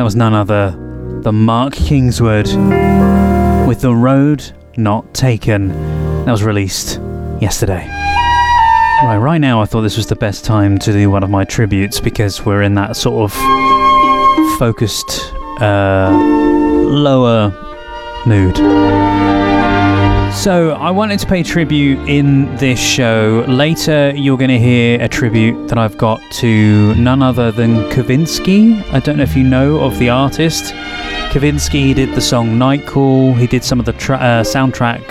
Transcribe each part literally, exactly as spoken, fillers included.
was none other than Mark Kingswood with The Road Not Taken. That was released yesterday. Right, right now I thought this was the best time to do one of my tributes because we're in that sort of focused, uh, lower mood. So I wanted to pay tribute in this show. Later you're going to hear a tribute that I've got to none other than Kavinsky. I don't know if you know of the artist. Kavinsky, he did the song Night Call. He did some of the tra- uh, soundtrack.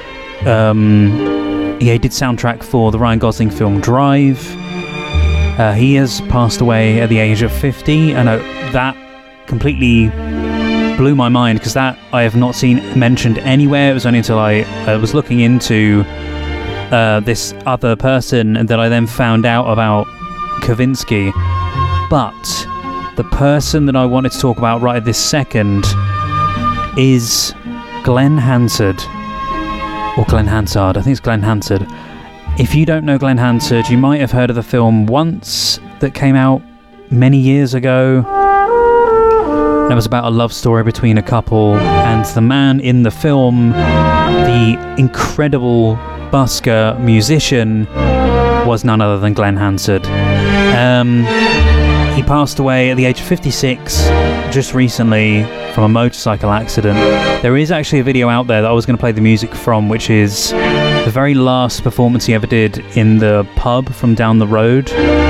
Um, yeah, he did soundtrack for the Ryan Gosling film Drive. Uh, he has passed away at the age of fifty. I know that completely blew my mind because that I have not seen mentioned anywhere. It was only until I uh, was looking into uh, this other person and that I then found out about Kavinsky. But the person that I wanted to talk about right this second is Glenn Hansard. Or Glenn Hansard, I think it's Glenn Hansard. If you don't know Glenn Hansard, you might have heard of the film Once that came out many years ago. It was about a love story between a couple, and the man in the film, the incredible busker musician, was none other than Glenn Hansard. Um, he passed away at the age of fifty-six just recently from a motorcycle accident. There is actually a video out there that I was going to play the music from, which is the very last performance he ever did in the pub from down the road.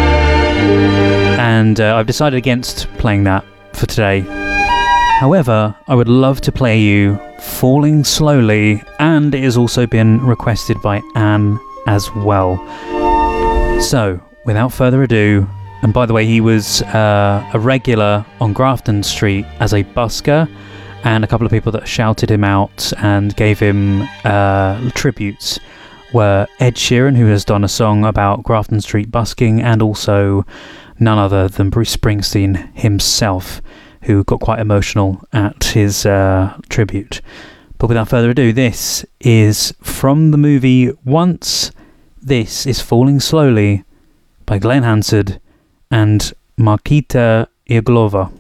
And uh, I've decided against playing that for today. However, I would love to play you Falling Slowly, and it has also been requested by Anne as well. So, without further ado, and by the way, he was uh, a regular on Grafton Street as a busker, and a couple of people that shouted him out and gave him uh, tributes were Ed Sheeran, who has done a song about Grafton Street busking, and also none other than Bruce Springsteen himself, who got quite emotional at his uh, tribute. But without further ado, this is from the movie Once. This is Falling Slowly by Glenn Hansard and Markita Irglova.